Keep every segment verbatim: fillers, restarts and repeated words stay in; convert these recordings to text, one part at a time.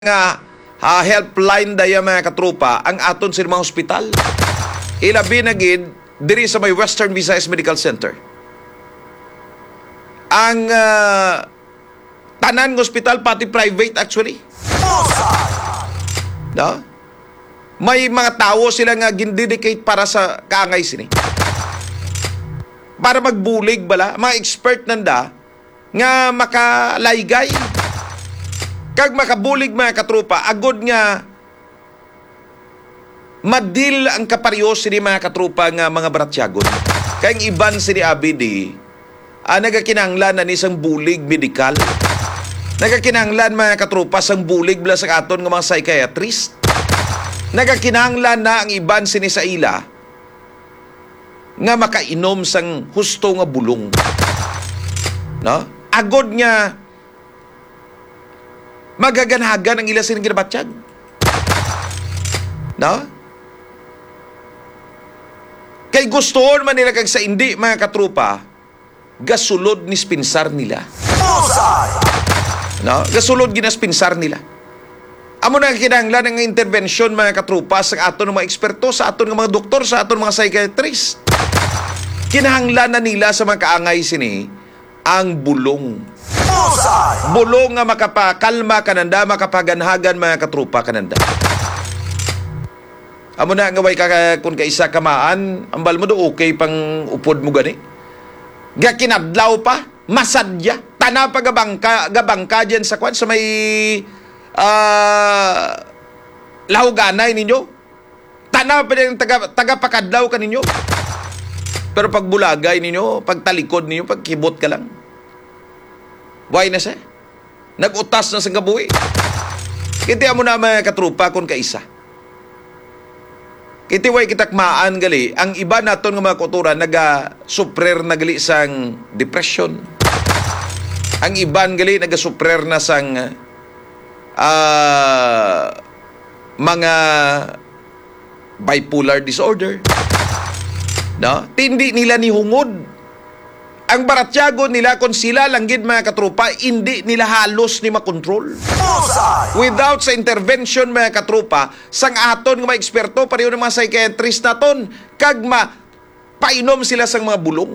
nga ha, helpline daya mga katrupa ang aton sa mga hospital. Ilabi na gid diri sa may Western Visayas Medical Center. Ang uh, tanan ng hospital pati private actually. No? May mga tao sila nga gindedicate para sa kaangay sini. Para magbulig bala, mga expert nanda nga makalaygay. Kag makabulig mga katrupa, agod nga madil ang kaparyos ni mga katrupa nga mga bratsyagon. Kaya ang iban si ni Abidi, ah, nagakinanglan na ni isang bulig medikal. Nagakinanglan mga katrupa sang bulig bala sa aton nga mga psychiatrist. Nagakinanglan na ang iban si ni Saila nga makainom sang husto nga bulong. No? Agod nga magaganhagan ang ila sining ginabatsyag. No? Kay gustoon man nila kag sa hindi mga katrupa, gasulod ni spinsar nila. No? Gasulod ginaspinsar nila. Amo na kinahanglan ng intervensyon mga katrupa sa aton ng mga eksperto, sa aton ng mga doktor, sa aton mga psychiatrist. Kinahanglan na nila sa mga kaangay sini ang bulong. Bulong nga makapakalma kananda, makapaganhagan mga katrupa kananda. Amo na nga way ka kung kaisa kamaan, ambal mo do okay pang upod mo gani. Ga kinadlaw pa, masadya, tana pa gabangka, gabangka dyan sa kwan sa may uh, lahuganay ninyo. Tana pa din taga, taga pakadlaw ka ninyo. Pero pag bulagay ninyo, pag talikod ninyo, pag kibot ka lang. Why na siya? Nag-utas na sa gabuhi. Kitiya mo na mga katrupa kung kaisa. Kitiway kitakmaan gali, ang iba naton nga mga kultura naga-suprer na gali sang depression. Ang iban gali naga-suprer na sang uh, mga bipolar disorder. No? Tindi nila ni hungod. Ang baratsyago nila kung sila langgid mga katrupa, hindi nila halos ni makontrol. Without sa intervention mga katrupa, sang aton ng mga eksperto, pareho ng mga psychiatrist naton, kag ma painom sila sang mga bulong.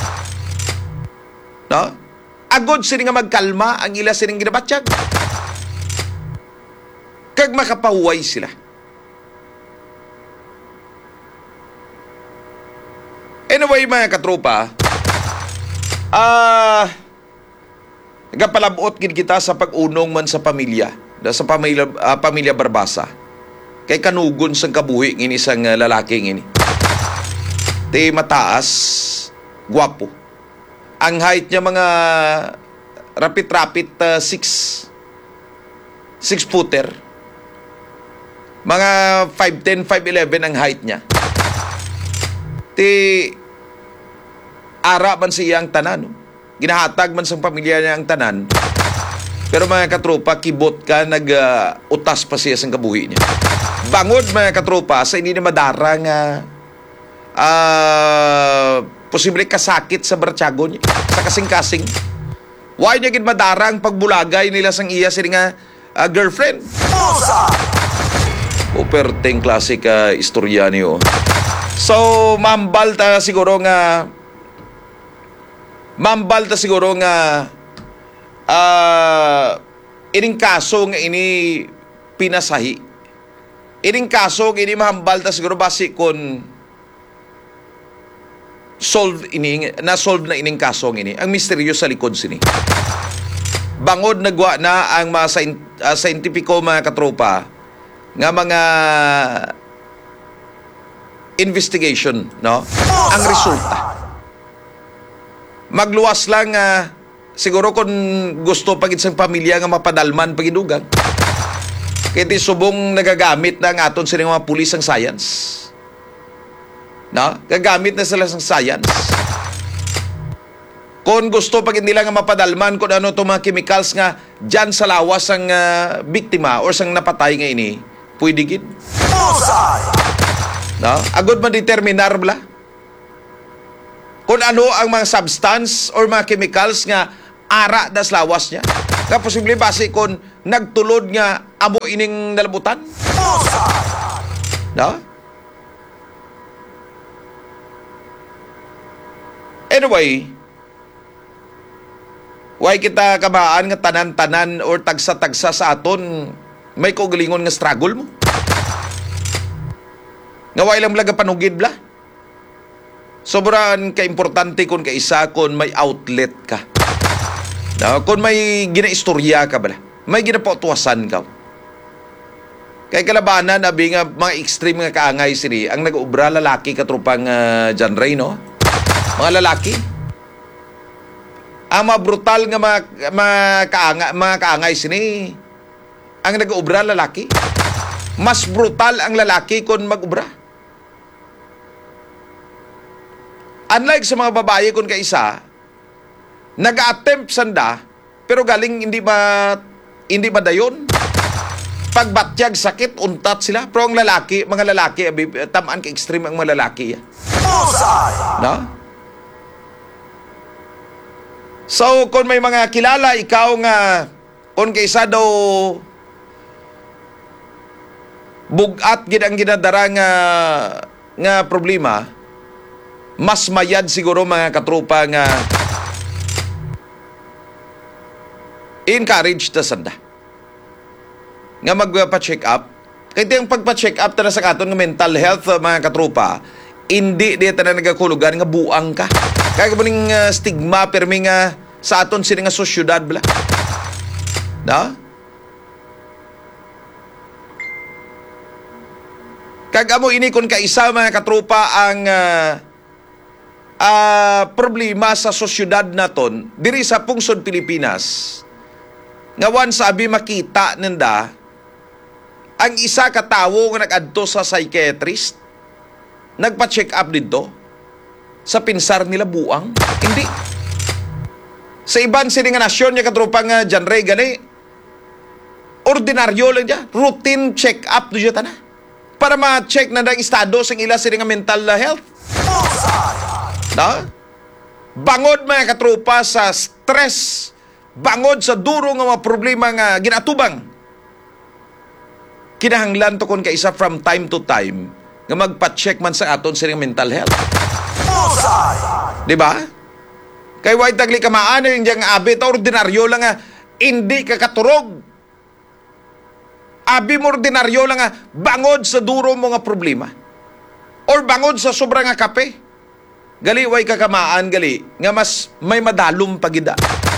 No? Agod sila nga magkalma ang ila sining ginabatsyag. Kag makapahuway sila. Anyway mga katrupa, Ah, uh, nagapalabot gid kita sa pag-unong man sa pamilya, sa pamilya uh, pamilya Barbasa. Kay kanugon sang kabuhi ngini sang uh, lalaki ngini. Ti mataas, gwapo. Ang height niya mga rapit-rapit uh, six six footer. Mga five ten, five eleven ang height niya. Ti ara man siya ang tanan. No? Ginahatag man sa pamilya niya ang tanan. Pero mga katropa, kibot ka, nag-utas uh, pa siya sa kabuhi niya. Bangod mga katropa, sa hindi na madarang uh, uh, posible kasakit sa bratsyago niya. Sa kasing-kasing. Why niya gid madarang pagbulagay nila sang iya sila nga uh, girlfriend? O perteng klasik uh, istorya niyo. So, mambal ta siguro nga Mambal ta siguro nga uh, ining kaso nga ini pinasahi. Ining kaso nga ini mahambal ta siguro basi kon solve ini, na-solve na ining kaso nga ini. Ang misteryo sa likod sini. Bangod nagwa na ang mga uh, scientifico mga katropa nga mga investigation, no? Ang resulta. Magluwas lang uh, siguro kung gusto pagit sang pamilya nga mapadalman pagidugang. Kaya di subong nagagamit na ang aton silang mga pulis ang science. No? Gagamit na sila sang science. Kung gusto pagit nila nga mapadalman kung ano itong mga chemicals nga dyan sa lawas ang uh, biktima or sang napatay nga ini, pwede gid. No? Agod man determinar bla kung ano ang mga substance or mga chemicals nga ara das lawas niya. Nga posible base kung nagtulod nga amo ining nalabutan. No? Anyway, why kita kabaan nga tanan-tanan or tagsa-tagsa sa aton may kaugalingon nga struggle mo? Nga way lang laga panugid bla? Sobrang ka-importante kung kaisa kung may outlet ka. No? Kung may ginaistorya ka bala. May ginapautuasan ka. Kay kalabanan, abi nga mga extreme nga kaangay sini, ang nag-ubra lalaki katrupang uh, John Ray, no? Mga lalaki. Ang mga brutal nga mga, mga, kaanga, mga kaangay sini, ang nag-ubra lalaki. Mas brutal ang lalaki kung mag-ubra. Unlike sa mga babae kung kaisa, nag-attempt sanda, pero galing hindi ba hindi ba dayon? Pagbatyag sakit, untat sila. Pero ang lalaki, mga lalaki, tamaan ka extreme ang mga lalaki. No? So, kung may mga kilala, ikaw nga, kung kaisa daw bugat gid ang ginadara nga, nga problema, mas mayad siguro mga katropa nga encourage ta sanda nga magpa-check up. Kaya yung pagpa-check up ta sa katon nga mental health mga katropa, hindi di ta na nagakulugan nga buang ka. Kaya kung ning uh, stigma permi nga sa aton sini nga sosyudad bala. No? Kag amo ini kon kaisa mga katropa ang uh, uh, problema sa sosyudad naton diri sa pungsod Pilipinas. Nga once sabi makita nanda ang isa ka tawo nga nag-adto sa psychiatrist, nagpa-check up dito sa pinsar nila buang. Hindi. Sa iban sini nga nasyon nga katropang uh, John Ray gani, ordinaryo lang dya, routine check up do ta na para ma-check na ang estado sa ila sini nga mental health. No? Bangod mga katropa sa stress, bangod sa duro nga mga problema nga ginatubang, kinahanglan to kon kaisa from time to time nga magpa-check man sa aton sa mental health. Di ba? Kay way tagli ka maano yung diyang abi ta ordinaryo lang nga hindi ka katurog. Abi mo ordinaryo lang nga bangod sa duro mo nga problema or bangod sa sobrang nga kape. Gali way kakamaan gali nga mas may madalom pagida.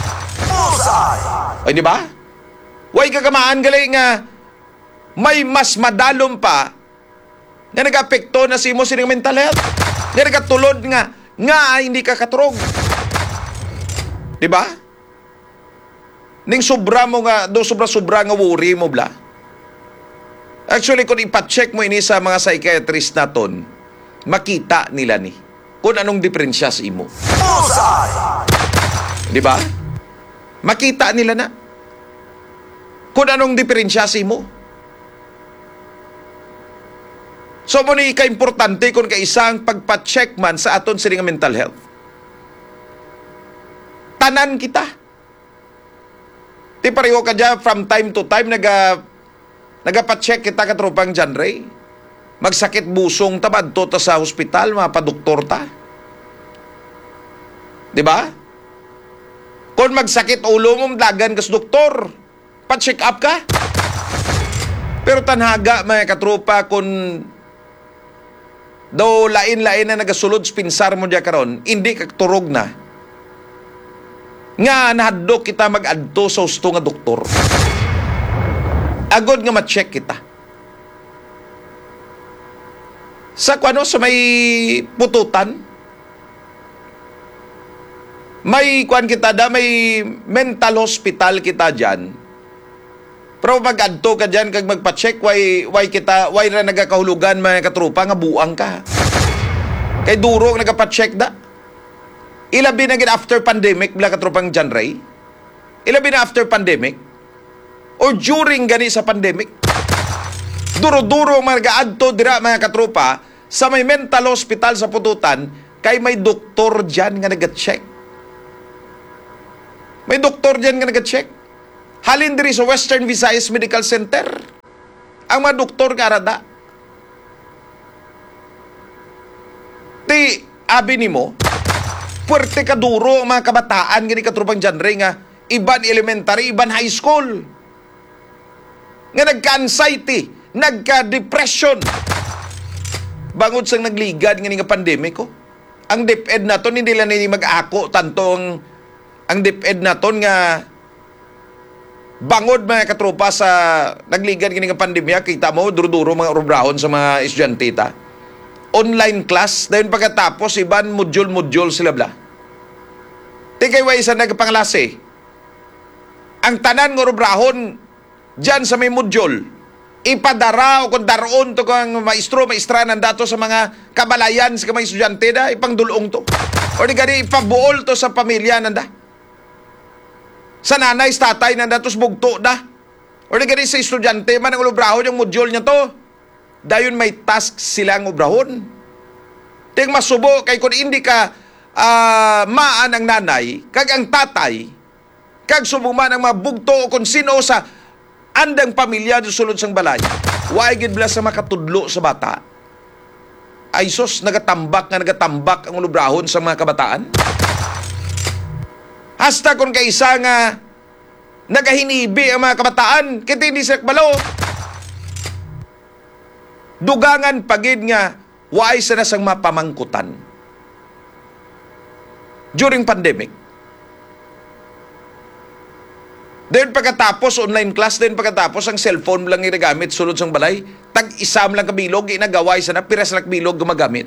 Ay di ba? Way kakamaan gali nga may mas madalom pa nga nag-apekto na si mo sining mental health. Nga nagatulod nga nga hindi ka katurog. Di ba? Ning sobra mo nga, do sobra-sobra nga worry mo bla. Actually, kung ipacheck mo ini sa mga psychiatrist naton, makita nila ni kung anong diferensya sa imo. Di ba? Makita nila na kung anong diferensya sa imo. So, mo ni ka-importante kung kaisang pagpa-check man sa aton sining mental health. Tanan kita. Ti pareho ka dyan from time to time naga nagapa-check kita katropang John Ray. Magsakit busong tabad to ta sa hospital, mapadoktor ta. Di ba? Kung magsakit ulo mo, dagan kas doktor. Pa-check up ka. Pero tanhaga mga katropa kung daw lain-lain na nagasulod pinsar mo diya karon, hindi ka turog na. Nga nahadlok kita mag-adto sa husto nga doktor. Agod nga ma-check kita. Sa kuano sa may pututan, may kuan kita da, may mental hospital kita dyan. Pero mag-adto ka dyan, kag magpa-check, why, why kita, why na nagakahulugan mga katrupa, nga buang ka. Kay duro nagpa-check da. Ilabi na gid after pandemic, bila katrupang John Ray. Ilabi na after pandemic. Or during gani sa pandemic. Duro-duro mag-adto dira mga katrupa, sa may mental hospital sa pututan, kay may doktor dyan nga nag-check. May doktor dyan nga nag-check. Halin diri sa Western Visayas Medical Center. Ang mga doktor nga arada. Ti, abi nimo, puwerte ka duro ang mga kabataan gani katrupang genre nga iban elementary, iban high school. Nga nagka-anxiety, nagka-depression. Bangod sang nagligad nga nga pandemiko. Ang DepEd naton hindi lang nini mag-ako tanto ang ang DepEd naton nga bangod mga katropa sa nagligad nga nga pandemya, kita mo duro-duro mga obrahon sa mga estudyante ta. Online class, dahil pagkatapos iban module-module sila bla. Tikay wa isa nagpanglase. Ang tanan ng obrahon dyan sa may module, ipadara o kung daroon to kang maestro, maestra nandato sa mga kabalayan sa mga estudyante da, ipangdulong to. O di gani ipabuol to sa pamilya nanda. Sa nanay, sa tatay nandato sa bugto da. O di gani sa estudyante man ang obrahon yung module niya to. Dayon may task silang obrahon. Ting masubo kay kung hindi ka uh, maan ang nanay, kag ang tatay, kag subuman ang mga bugto o kung sino sa andang pamilya do sulod sang balay. Wa gid bla sa makatudlo sa bata. Ay sus, nagatambak nga nagatambak ang ulubrahon sa mga kabataan. Hasta kung kaisa nga nagahinibi ang mga kabataan, kiti hindi sila balo. Dugangan pagid nga waay sa nasang mapamangkutan during pandemic. Then pagkatapos online class, then pagkatapos ang cellphone lang ginagamit sulod sang balay, tag-isam lang kabilog, ginagaway sa na, piras lang kabilog gumagamit.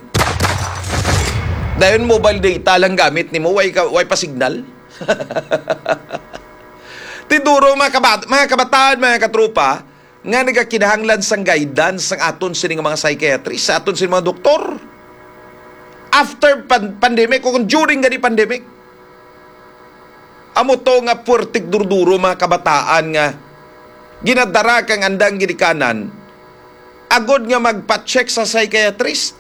Dahil mobile data lang gamit ni mo, way, ka, way pa signal. Tiduro mga, kabat mga kabataan, mga katropa, nga nagakinahanglan sang guidance sang aton sining mga psychiatrist, sa aton sining mga doktor. After pan pandemic, o kung during gani pandemic, amo to nga puertik durduro mga kabataan nga ginadara kang andang ginikanan, agod nga magpa-check sa psychiatrist.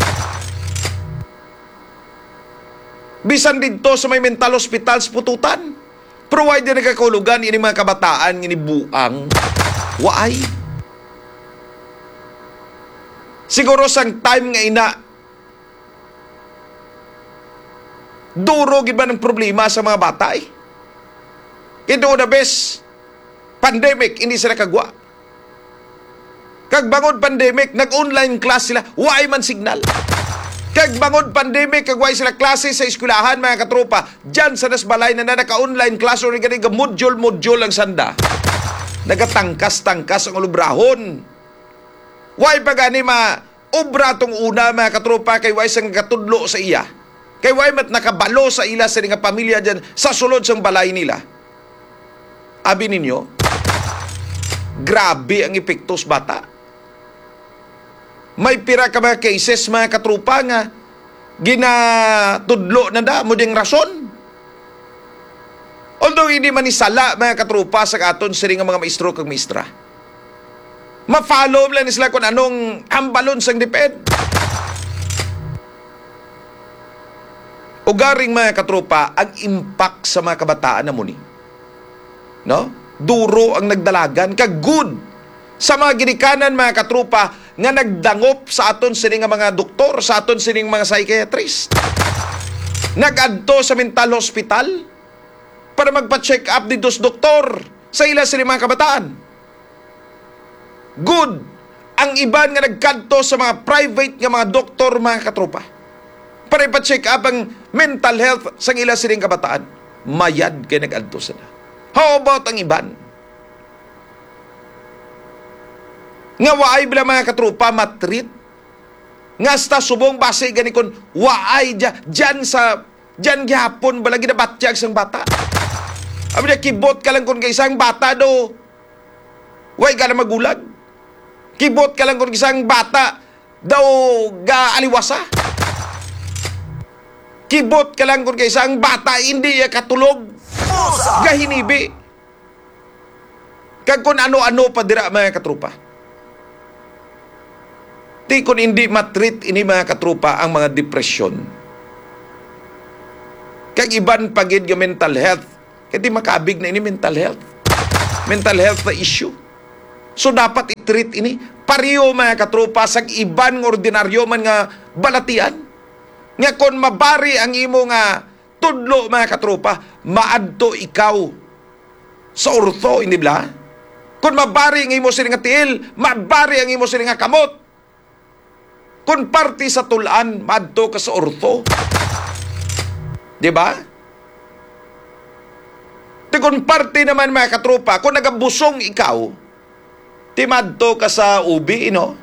Bisan dito sa may mental hospital sa pututan, provide na nagkakulugan ini mga kabataan ini buang waay. Siguro sang time nga ina duro gid ba ng problema sa mga bata eh. Ito na bes pandemic hindi sila kagwa. Kag bangod pandemic nag-online class sila, waay man signal. Kag bangod pandemic kag waay sila klase sa eskwelahan mga katropa, diyan sa nasbalay na na naka-online class o gani ga module module ang sanda. Nagatangkas-tangkas ang ulubrahon. Waay pa gani ma obra tong una mga katropa kay waay sang katudlo sa iya. Kay waay mat nakabalo sa ila sa nga pamilya diyan sa sulod sang balay nila. Abi ninyo, grabe ang epekto sa bata. May pira ka mga cases mga katrupa nga ginatudlo na da mo ding rason. Although hindi man isala mga katrupa sa aton sila nga mga maestro kag maestra. Ma-follow lang sila kung anong hambalon sang DepEd. Ugaring mga katrupa ang impact sa mga kabataan na muni. No? Duro ang nagdalagan kag good sa mga ginikanan mga katrupa nga nagdangop sa aton sining mga doktor, sa aton sining mga psychiatrist. Nagadto sa mental hospital para magpa-check up dito sa doktor sa ila sining mga kabataan. Good ang iban nga nagkadto sa mga private nga mga doktor mga katrupa para ipa-check up ang mental health sa ila sining kabataan. Mayad kay nagadto sila. How about ang iban? Nga waay bila mga katrupa matreat? Nga sta subong base gani kon waay dyan, dyan sa dyan gihapon bala ginabatyag sang bata. Abi na kibot ka lang kon kay isang bata do. Way ka na magulag. Kibot ka lang kon isang bata daw ga aliwasa. Kibot ka lang kon kay isang bata hindi ya katulog. Gahinibi. Kag kung ano-ano pa dira mga katrupa. Di kung hindi matreat ini mga katrupa ang mga depression. Kag iban pagid nga mental health. Kaya di makabig na ini mental health. mental health na issue. So dapat i-treat ini pariyo mga katropa sa iban ng ordinaryo man nga balatian. Nga kon mabari ang imo nga tudlo mga katropa, maadto ikaw sa ortho, hindi ba? Kung mabari ang imo sila nga tiil, mabari ang imo sila nga kamot. Kung parte sa tulan, maadto ka sa ortho. Di ba? Te kung parte naman mga katropa, kung nagabusong ikaw, timadto ka sa U B, no?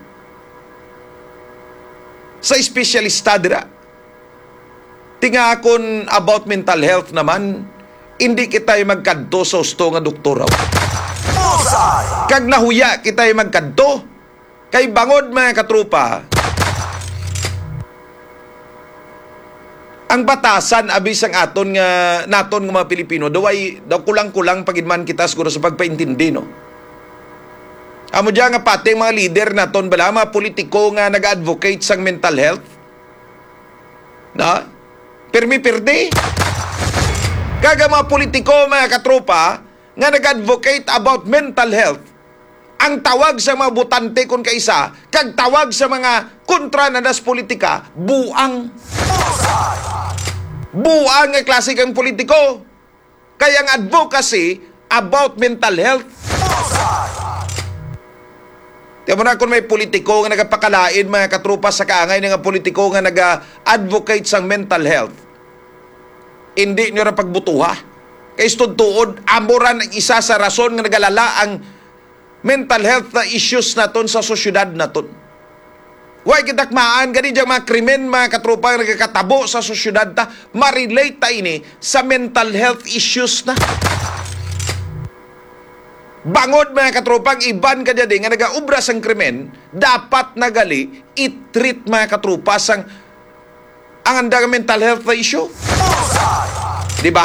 Sa espesyalista dira. Tinga kung about mental health naman, hindi kita magkadto sa usto nga doktor. Kag nahuya kita magkadto. Kay bangod mga katropa, ang batasan abis ang aton nga naton nga mga Pilipino, daway daw kulang-kulang pagidman kita siguro sa pagpaintindi, no? Amo diya nga pati mga leader naton bala, mga politiko nga nag-advocate sang mental health. Na? Permi-perdi. Kaga mga politiko, mga katropa, nga nag-advocate about mental health, ang tawag sa mga butante kung kaisa, kag tawag sa mga kontra na das politika, buang. Buang nga klase kang politiko. Kaya ang advocacy about mental health. Tiyan mo na kung may politiko nga nagapakalain mga katropa sa kaangay nga politiko nga nag-advocate sa mental health. Hindi nyo na pagbutuha. Kay istudtuod, amoran ang isa sa rason nga nagalala ang mental health na issues naton sa sosyudad naton. Huwag kitakmaan, gani diyang mga krimen, mga katropa nga nagkakatabo sa sosyudad ta, ma-relate ta ini sa mental health issues na. Bangod mga katropang iban ka dyan nga nag-aubra sang krimen, dapat nagali i-treat mga katropa sang ang andang mental health na issue. Di ba?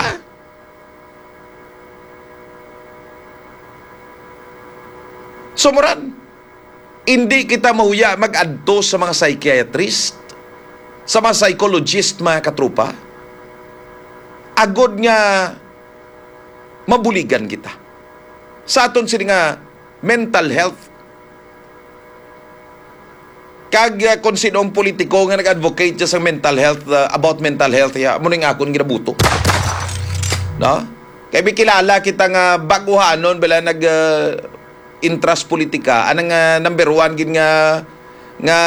Sumuran, hindi kita mahuya mag-adto sa mga psychiatrist, sa mga psychologist mga katropa, agod nga mabuligan kita. Sa aton sila nga mental health. Kag uh, kung sinong politiko nga nag-advocate sa mental health, uh, about mental health, ya, muning akong ginabuto. No? Kaya may kilala kita nga baguhanon bala nag uh, interest politika, anang uh, number one gin nga nga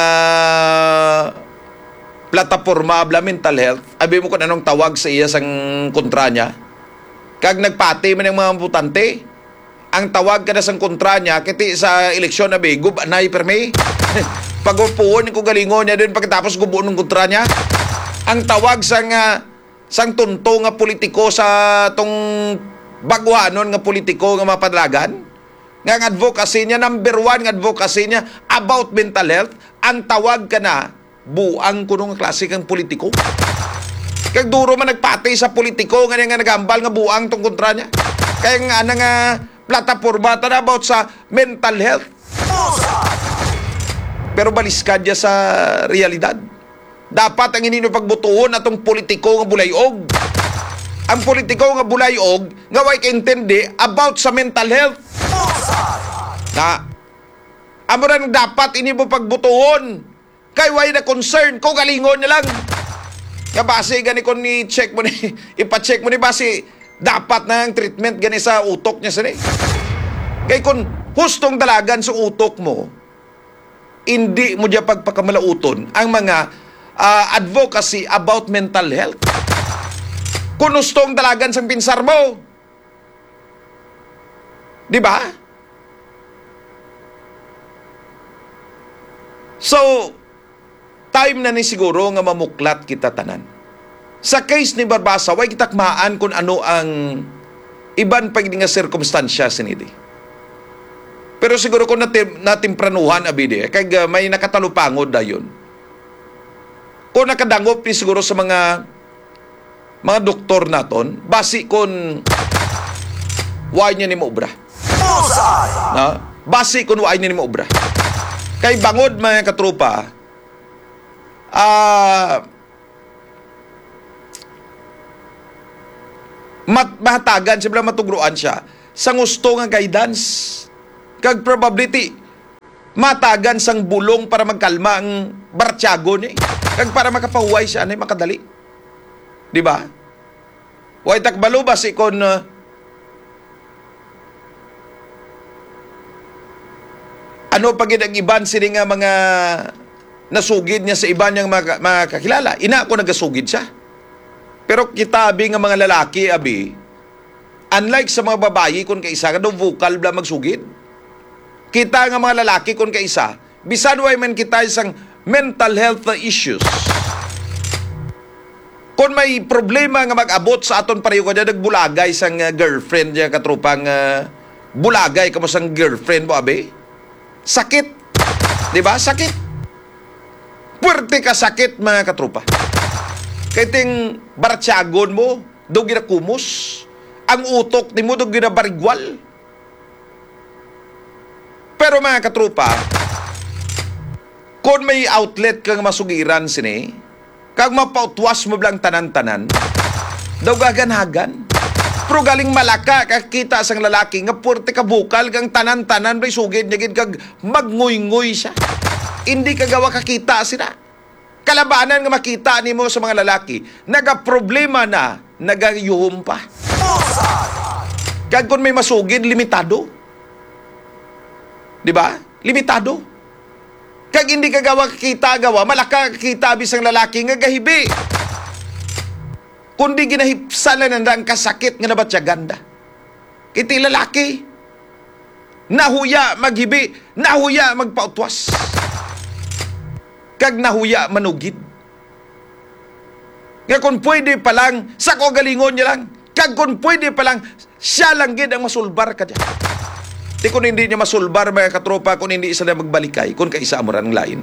plataforma bala mental health. Abi mo kung anong tawag sa iya sang kontra niya. Kag nagpati man ang mga butante, ang tawag ka na sang kontra niya, kiti sa eleksyon na be, gub anay perme. Pag-upuon ko galingon niya din pagkatapos gubuon ng kontra niya. Ang tawag sang uh, sang tunto nga politiko sa tong baguhanon nga politiko nga mapadlagan, nga ang advocacy niya, number one nga advocacy niya about mental health, ang tawag ka na, buang kuno nga klase kang politiko. Kag duro man nagpati sa politiko nga nga nagambal nga buang tong kontra niya. Kaya nga ana nga plataforma ta about sa mental health. Pero baliskad niya sa realidad. Dapat ang inino pagbutuon atong politiko nga bulayog. Ang politiko nga bulayog nga way kaintindi about sa mental health. Na amuran dapat ini mo pagbutuon kay way na concern ko galingon niya lang. Nga base gani kon ni check mo ni ipa-check mo ni base dapat na ang treatment gani sa utok niya sini. Kay kun hustong dalagan sa utok mo, hindi mo diya pagpakamalauton ang mga uh, advocacy about mental health. Kung hustong dalagan sa pinsar mo, di ba? So, time na ni siguro nga mamuklat kita tanan. Sa case ni Barbasa, way kitakmaan kung ano ang iban pag nga sirkumstansya sinidi. Pero siguro kung natim, natimpranuhan abidi, kay uh, may nakatalupangod dayon. Kung nakadangop ni siguro sa mga mga doktor naton, basi kung why niya ni maubra. Na? Basi kung why niya ni maubra. Kay bangod mga katropa, ah uh, mat mahatagan siya, matugruan siya sa gusto nga guidance. Kag probability matagan sang bulong para magkalma ang Bartiago ni. Kag para makapahuway siya anay makadali. Di ba? Way takbalo ba si kon uh, ano pag iban sini nga mga nasugid niya sa iba niyang mga, mga kakilala. Ina ko nagasugid siya. Pero kita abi nga mga lalaki abi, unlike sa mga babayi kung kaisa ka daw vocal bla magsugid. Kita nga mga lalaki kung kaisa, bisan way man kita isang mental health issues. Kung may problema nga mag-abot sa aton pareho ka dyan, nagbulagay sang uh, girlfriend niya, katropang uh, bulagay ka mo sang girlfriend mo, abe? Sakit. Di ba? Sakit. Puwerte ka sakit, mga katropa. Kaya ting Bartiagon mo, daw ginakumos. Ang utok ni mo, daw ginabarigwal. Pero mga katropa, kung may outlet kang masugiran sini, kag mapautwas mo blang tanan-tanan, daw gaganhagan. Pero galing Malaka, kakita sang lalaki, nga puwerte ka bukal, kang tanan-tanan, may sugid niya, kag magnguy-nguy siya. Hindi kagawa kakita sila. Kalabanan nga makita ni mo sa mga lalaki, nagaproblema na, nagayuhom pa. Kag kung may masugid, limitado. Di ba? Limitado. Kag hindi kagawa kakita gawa, malaka kakita bisang lalaki nga gahibi. Kundi ginahipsalan na ang kasakit nga nabatyaganda. Kiti lalaki. Nahuya maghibi, nahuya magpautwas. Kag nahuya manugid. Nga kung pwede pa lang, sa kagalingon niya lang. Kag kung pwede pa lang, siya lang gid ang masulbar ka dyan. Di kung hindi niya masulbar mga katropa, kung hindi isa na magbalikay, kung kaisa amuran ang lain.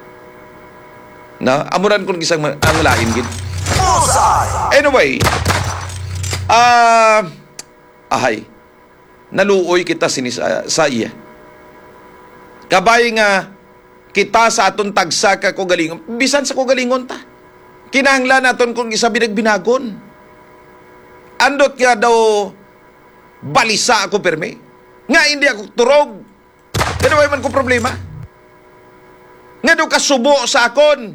Na, amuran kung isang ang lain gid. Anyway, ah, uh, ahay, naluoy kita sinis uh, sa iya. Kabay nga, kita sa aton tagsa ka kogalingon, bisan sa kogalingon ta. Kinahanglan naton kung isa binagbinagon. Andot nga daw, balisa ako perme. Nga hindi ako turog. Kaya naman man ko problema. Nga doon kasubo sa akon.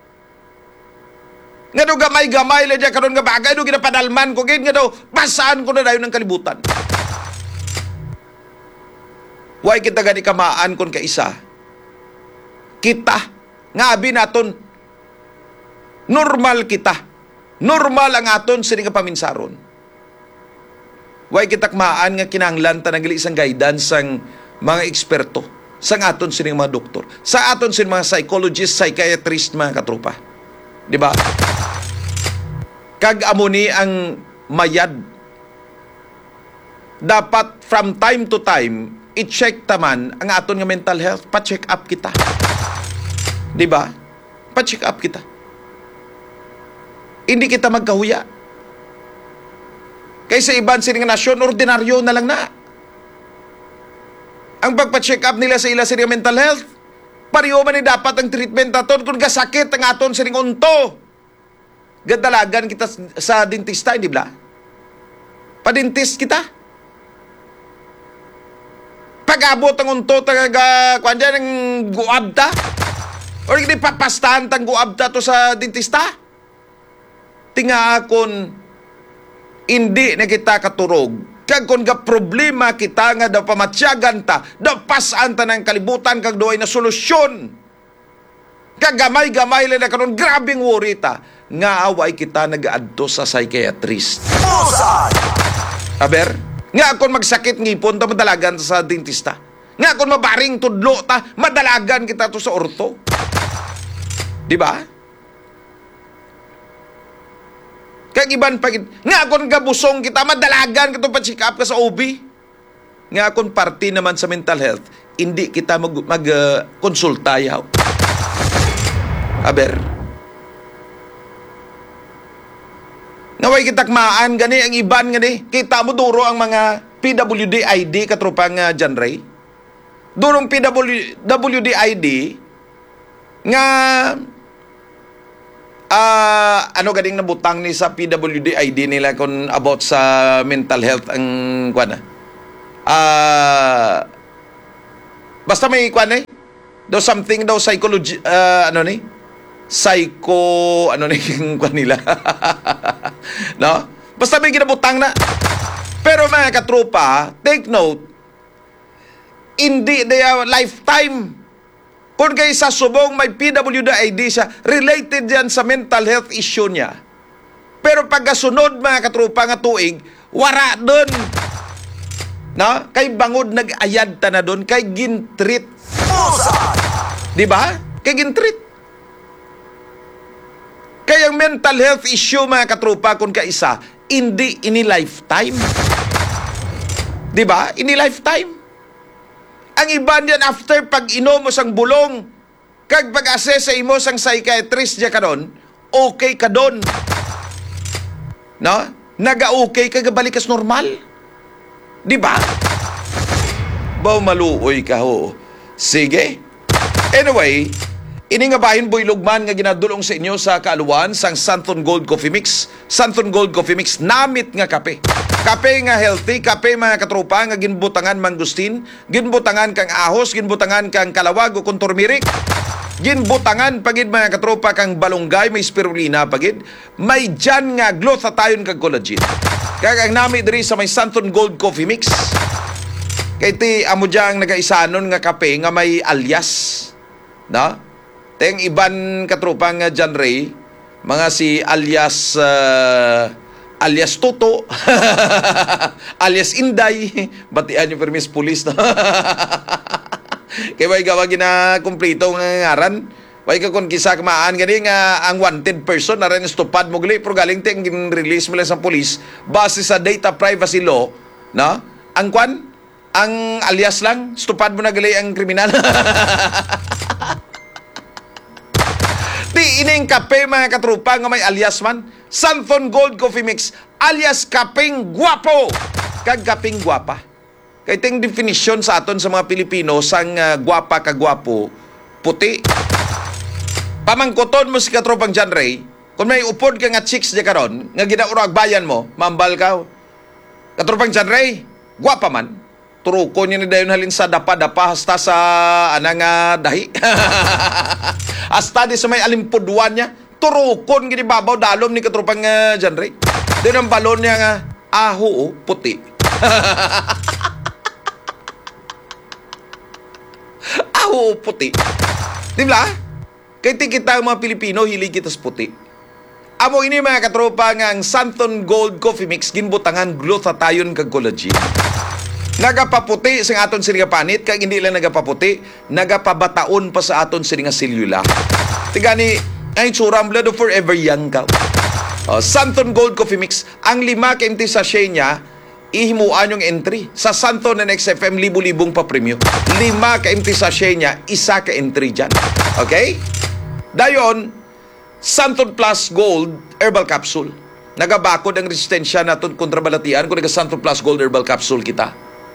Nga doon gamay-gamay lang dyan karoon nga bagay. Doon ginapadalman ko. Nga doon, pasaan ko na dayon ng kalibutan. Huwag kita gani kamaan kung kaisa. Kita, nga abi naton, normal kita. Normal ang aton sini nga paminsaron. Way kitakmaan nga kinahanglan ta nagili isang guidance sang mga eksperto sa aton sining mga doktor, sa aton sining mga psychologist, psychiatrist mga katropa. Di ba? Kag amo ni ang mayad. Dapat from time to time i-check taman ang aton nga mental health, pa-check up kita. Di ba? Pa-check up kita. Hindi kita magkahuya. Kaysa iban sining nasyon, ordinaryo na lang na. Ang pagpa-check up nila sa ila sining mental health, pariyo man ni dapat ang treatment aton kung gasakit ang aton sining unto. Gadalagan kita sa dentista, hindi ba? Pa-dentist kita. Pag-abot ang unto, taga, kwan dyan, ang guab ta. O hindi papastahan tang guab ta to sa dentista. Tinga akon, hindi na kita katurog. Kag kung ga problema kita nga daw pamatsyagan ta, daw pasaan ta ng kalibutan, kag doay na solusyon. Kag gamay-gamay lang na karon, grabing worry ta. Nga away kita nag-aadto sa psychiatrist. Aber, nga kung magsakit ngipon ta, madalagan ta sa dentista. Nga kung mabaring tudlo ta, madalagan kita to sa orto. Di ba? Kag iban pag nga akong gabusong kita, madalagan kita pa-check up ka sa O B. Nga akong party naman sa mental health, hindi kita mag-konsulta mag, uh, yaw. Aber. Naway kita kmaan gani, ang iban gani. Kita mo duro ang mga P W D I D katropang uh, John Ray. Durong P W D I D nga Uh, ano ganing nabutang ni sa P W D I D nila kung about sa mental health ang kuan Ah, basta may kwan eh. Daw something daw psychology, ah, ano ni? Psycho, ano ni yung kwan nila. No? Basta may ginabutang na. Pero mga katropa, take note, hindi dia lifetime. Kung kayo sa subong may P W D I D siya, related yan sa mental health issue niya. Pero pagkasunod mga katropa nga tuig, wara doon. No? Kay bangod nag-ayad ta na doon, kay gintreat. Di ba? Kay gintreat. Kaya ang mental health issue mga katropa kung kaisa, hindi ini lifetime. Di ba? Ini lifetime. Ang iba niyan after pag inom mo sang bulong, kag pag-assess sa imo sang psychiatrist niya karon, okay ka doon. No? Naga-okay ka, balik kas normal. Di ba? Baw maluoy ka ho. Sige. Anyway, ini nga bahin boy lugman nga ginadulong sa inyo sa kaaluan sang Santon Gold Coffee Mix. Santon Gold Coffee Mix, namit nga kape. Kape nga healthy, kape mga katropa nga ginbutangan mangustin, ginbutangan kang ahos, ginbutangan kang kalawag o kung turmeric. Ginbutangan pagid mga katropa kang balunggay, may spirulina pagid. May dyan nga glutathione kag collagen. Kaya ang nami diri sa may Santon Gold Coffee Mix. Kay ti amo diyang nagaisanon nga kape nga may alias. No? Teng iban katropang nga John Ray, mga si alias uh, alias Toto, alias Inday, batian yung permis pulis. No? Kaya may gawa gina kumplito nga ngaran. Way ka kung kisa kamaan gani nga ang wanted person na rin stupad mo gali pero galing ting release mo lang sa police base sa data privacy law, no? Ang kwan, ang alias lang, stupad mo na gali ang kriminal. Di ining kape mga katrupa nga may alias man, Santon Gold Coffee Mix alias kaping guwapo. Kag kaping guwapa. Kay ting definition sa aton sa mga Pilipino sang uh, guwapa kagwapo, puti. Pamangkoton mo si katropang John Ray, kung may upod ka nga chicks di karon, nga ginaurag bayan mo, mambal ka. Katropang John Ray, guwapa man. Turukon niya ni dayon halin sa dapa-dapa hasta sa anang uh, dahi. Hasta di sa may alimpuduan niya, turukon gini babaw dalom ni katropang uh, John Ray. Doon ang balon niya nga, aho, puti. Aho, puti. Di ba? Kaya kita mga Pilipino, hilig kita sa puti. Amo ini mga katropa nga ang Santon Gold Coffee Mix, ginbutangan glutathione kag collagen. Nagapaputi sa aton sini nga panit, kag hindi lang nagapaputi, nagapabataon pa sa aton sini nga selula. Tigani, ay tsuram blood forever young ka. Oh, Santon Gold Coffee Mix, ang lima ka empty sachet niya, ihimuan yung entry. Sa Santon and X F M, libu-libong pa premium. Lima ka empty sachet niya, isa ka entry dyan. Okay? Dayon, Santon Plus Gold Herbal Capsule. Nagabakod ang resistensya naton kontra balatian kung naga-Santon Plus Gold Herbal Capsule kita.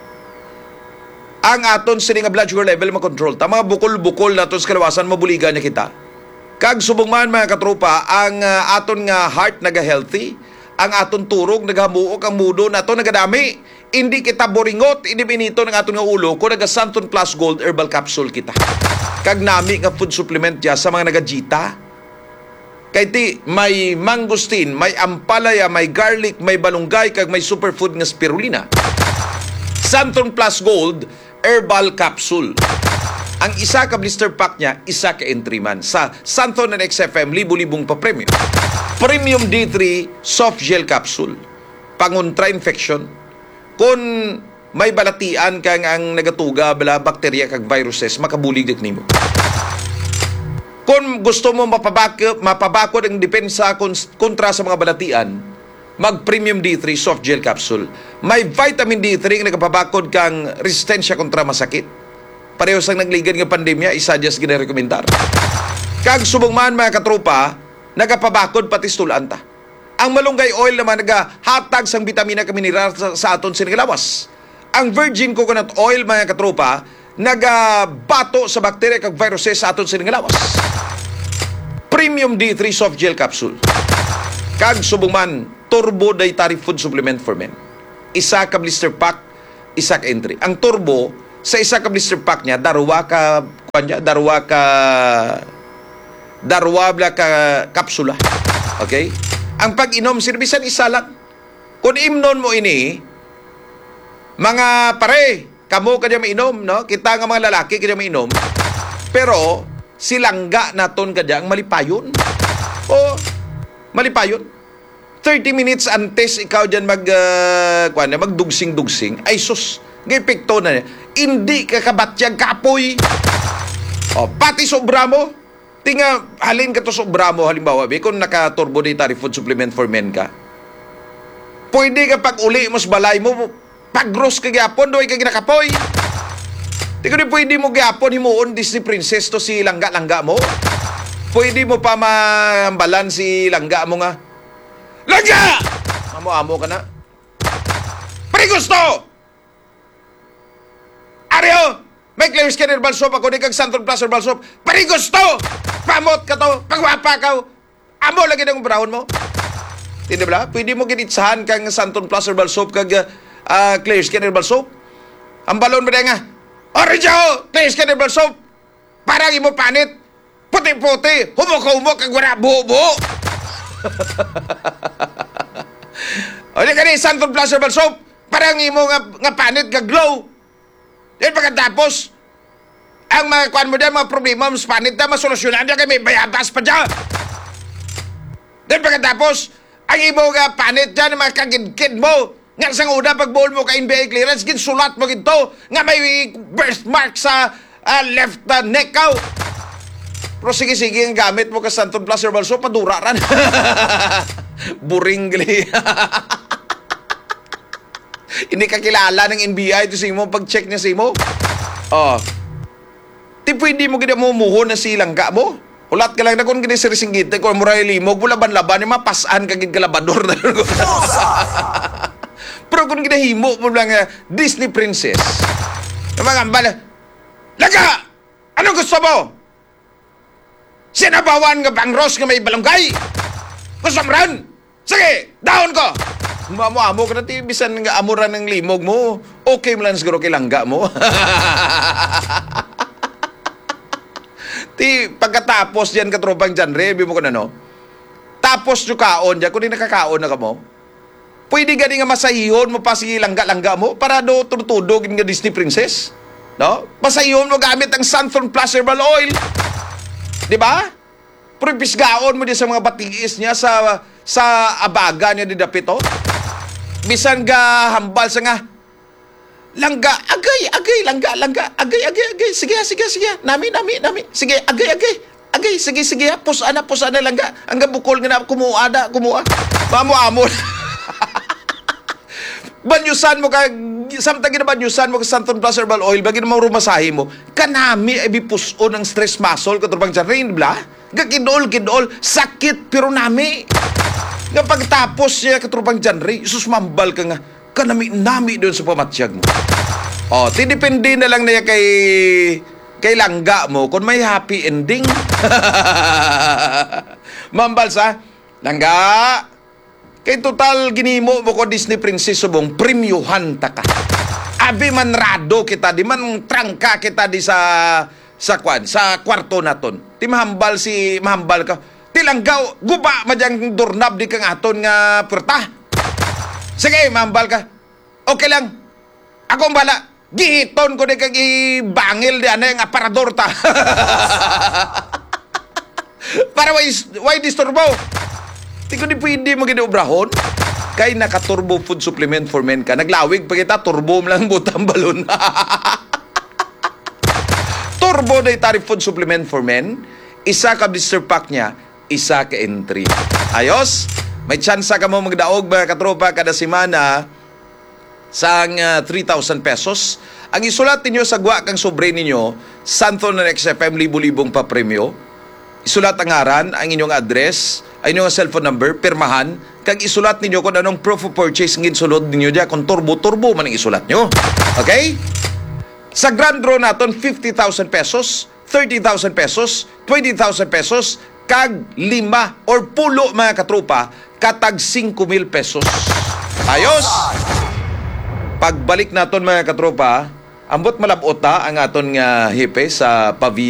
Ang aton sini nga blood sugar level makontrol. Ta mga bukol-bukol naton sa kalawasan, mabuligan niya kita. Kag subong man mga katropa, ang uh, aton nga heart naga-healthy, ang aton turog nagamuok, ang mudo naton nagadami. Hindi kita boringot, hindi binito ng aton nga ulo kung naga-Santon Plus Gold Herbal Capsule kita. Kag nami nga food supplement ya sa mga nagajita. Kay ti may mangustin, may ampalaya, may garlic, may balunggay, kag may superfood nga spirulina. Santon Plus Gold Herbal Capsule. Ang isa ka blister pack niya, isa ka entry man. Sa Santon and X F M, libu-libong pa premium. Premium D three Soft Gel Capsule. Pangontra infection. Kung may balatian kang ang nagatuga bala bakterya kag viruses, makabulig dik nimo. Kung gusto mo mapabakod, mapabakod ang depensa kontra sa mga balatian, mag-Premium D three Soft Gel Capsule. May vitamin D three nga nagapabakod kang resistensya kontra masakit. Pareho sang nagligan nga pandemya, isa just gina-rekomendar. Kag subong man mga katropa, nagapabakod pati stulan ta. Ang malunggay oil naman nagahatag sang bitamina ka mineral sa, sa aton sinilawas. Ang virgin coconut oil mga katropa, nagabato sa bakterya kag viruses sa aton sinilawas. Premium D three Soft Gel Capsule. Kag subong man, Turbo Dietary Food Supplement for Men. Isa ka blister pack isa ka entry. Ang turbo, sa isa ka blister pack niya, darwa ka, kanya, darwa ka, darwa bla ka kapsula. Okay? Ang pag-inom, servisan isa lang. Kung imnon mo ini, mga pare, kamo kanya mainom, no? Kita nga mga lalaki kanya mainom. Pero, silangga naton kanya ang malipayon. O, malipayon. thirty minutes antes ikaw dyan mag, uh, kuwan, magdugsing-dugsing. Ay sus, gipikto na niya. Hindi ka kabatyag kapoy. O, pati sobra mo. Tinga, halin ka to sobra mo, halimbawa, be, kung naka-turbo dietary food supplement for men ka. Pwede ka pag uli mo sa balay mo, pag-gross ka gyapon, doy ka ginakapoy. Di ko di pwede mo gyapon, himuon Disney Princess to si langga-langga mo. Pwede mo pa mahambalan si langga mo nga. Langga! Amo-amo ka na. Pari gusto! Areo! May clear skin herbal soap ako, di kag Santon Plus herbal soap. Pari gusto! Pamot ka to, pagwapa ka. Amo lagi ng brown mo. Hindi ba? Pwede mo ginitsahan kang Santon Plus herbal soap kag uh, clear skin herbal soap. Ang balon mo na nga, orange ako, clear skin herbal soap. Parang imo panit. Puti-puti, humok-humok kag wala buho-buho. O di ka ni Santon Plus herbal soap, parang imo nga, nga panit kag glow. Yan pagkatapos, ang mga kuan mo dyan, mga problema mo sa panit na masolusyonan dyan kay may bayatas pa dyan. Yan pagkatapos, ang imo nga panit dyan, mga kagid-kid mo, nga sang una pagbuol mo ka N B A clearance, ginsulat mo ginto, nga may birthmark sa uh, left uh, neck ka. Pero sige-sige, ang gamit mo ka Santon Plus herbal soap, madura ran. Buring gali. Hindi ka kilala ng N B I ito sa imo, pag-check niya sa imo. Oh. Di pwede mo gina mumuho na silang ka mo. Ulat ka lang na kung gina sirisinggit, kung muray limog, bulaban-laban, mapasaan ka gin kalabador na. Pero kung ginahimo mo lang uh, Disney Princess, yung mga ambala, Laga! Ano gusto mo? Sinabawan nga bangros nga may balonggay? Gusto mo ran? Sige, dahon ko! Mamo-amo ka na, bisan nga amuran ng limog mo. Okay mo lang siguro kay langga mo. Ti, pagkatapos diyan katropang dyan, review mo ko na, no? Tapos yung kaon dyan, kung di nakakaon na ka mo, pwede gani nga masahihon mo pa si langga-langga mo para do tutudog nga Disney Princess. No? Masahihon mo gamit ang Santon Plus Herbal Oil. Di ba? Pero pisgaon mo din sa mga batiis niya sa sa abaga niya di dapito. Bisan ga hambal sa nga langga, agay, agay, langga, langga, agay, agay, agay, sige, sige, sige, nami, nami, nami, sige, agay, agay, agay, sige, sige, pusana, pusana, langga, hanggang bukol nga na, kumuha na, kumuha, mamu-amo. Banyusan mo ka, samtang na banyusan mo ka Santon Plus Herbal Oil, bagay na mga rumasahe mo, kanami ay bipuson ng stress muscle, katrupang dyan, rin, bla, gakidol, kidol, sakit, pero nami. Nga pagtapos niya katrupang dyan, rin, isus mambal ka nga, kanami-nami doon sa pamatsyag mo. O, tinipindi na lang niya kay kay langga mo kung may happy ending. Mambal sa, langga, kay total ginimo mo ko Disney Princess subong, premiuhan ta ka. Abi manrado kita, di man trangka kita di sa sa kwan, sa kwarto naton. Ti mahambal si, mahambal ka. Ti langga, guba madyang dornab di kang aton nga purta. Sige, mambal ka. Okay lang. Ako ang bala. Gihiton ko di kag ibangil di ano yung aparador ta. Para why, why disturbo? Di ko di pwede mo ginubrahon. Kay naka-turbo food supplement for men ka. Naglawig pa kita, turbo mo lang butang balon. Turbo dietary food supplement for men. Isa ka blister pack niya, isa ka entry. Ayos? May tsansa ka mo magdaog mga katropa kada semana sa uh, three thousand pesos. Ang isulat ninyo sa gwa kang sobre ninyo, Santon na X F M, libo-libong pa premyo. Isulat ang ngaran, ang inyong address, ang inyong cellphone number, pirmahan, kag isulat ninyo kung anong proof of purchase ngin sulod ninyo dyan, kung turbo-turbo man ang isulat nyo. Okay? Sa grand draw naton, fifty thousand pesos, thirty thousand pesos, twenty thousand pesos, kag lima or pulo mga katropa, katag five mil pesos. Ayos! pagbalik naton mga katropa, ambot malabota ang aton nga hipe sa Pavia